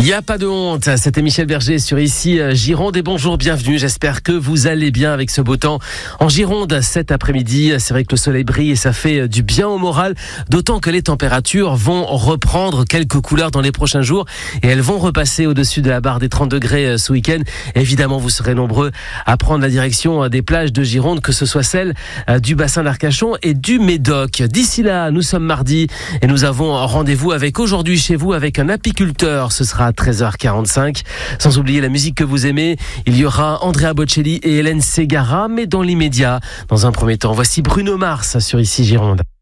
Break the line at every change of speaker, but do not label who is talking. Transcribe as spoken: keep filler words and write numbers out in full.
n'y a pas de honte, c'était Michel Berger sur Ici Gironde et bonjour, bienvenue, j'espère que vous allez bien avec ce beau temps en Gironde cet après-midi. C'est vrai que le soleil brille et ça fait du bien au moral, d'autant que les températures vont reprendre quelques couleurs dans les prochains jours et elles vont repasser au-dessus de la barre des trente degrés ce week-end. Évidemment, vous serez nombreux à prendre la direction des plages de Gironde, que ce soit celle du bassin d'Arcachon et du Médoc. D'ici là, nous sommes mardi et nous avons rendez-vous avec aujourd'hui chez vous avec un apiculteur. Ce sera à treize heures quarante-cinq. Sans oublier la musique que vous aimez, il y aura Andrea Bocelli et Hélène Ségara. Mais dans l'immédiat, dans un premier temps, voici Bruno Mars sur Ici Gironde.